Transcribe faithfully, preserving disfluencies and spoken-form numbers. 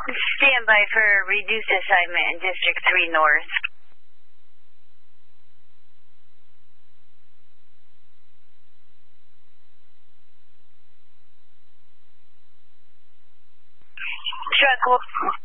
Stand by for reduced assignment in District three North. Truck